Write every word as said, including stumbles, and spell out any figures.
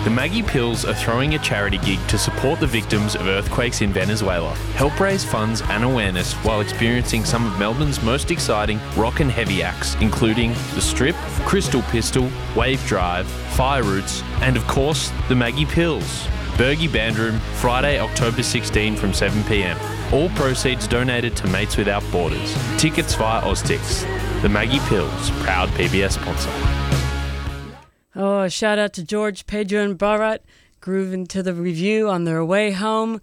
The Maggie Pills are throwing a charity gig to support the victims of earthquakes in Venezuela. Help raise funds and awareness while experiencing some of Melbourne's most exciting rock and heavy acts, including The Strip, Crystal Pistol, Wave Drive, Fire Roots, and of course, the Maggie Pills. Bergie Bandroom, Friday, October sixteenth from seven p m. All proceeds donated to Mates Without Borders. Tickets via Oztix. The Maggie Pills, proud P B S sponsor. Oh, a shout out to George, Pedro and Barat grooving to the review on their way home.